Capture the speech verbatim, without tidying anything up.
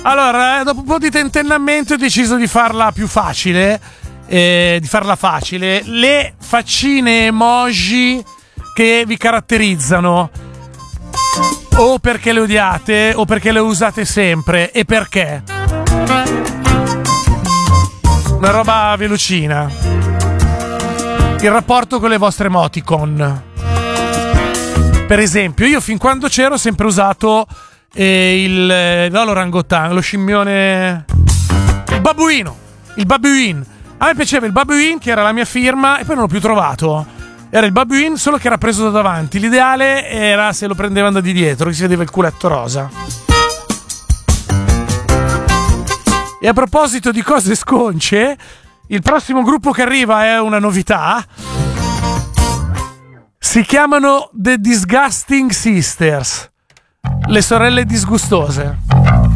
Allora, dopo un po' di tentennamento ho deciso di farla più facile, eh, di farla facile. Le faccine emoji che vi caratterizzano, o perché le odiate o perché le usate sempre, e perché? Una roba velocina. Il rapporto con le vostre emoticon. Per esempio, io fin quando c'ero ho sempre usato eh, il no, l'orangotan, lo scimmione, il babbuino, il babbuin. A me piaceva il babbuin, che era la mia firma, e poi non l'ho più trovato. Era il babbuin, solo che era preso da davanti. L'ideale era se lo prendevano da di dietro, che si vedeva il culetto rosa. E a proposito di cose sconce, il prossimo gruppo che arriva è una novità. Si chiamano The Disgusting Sisters, le sorelle disgustose.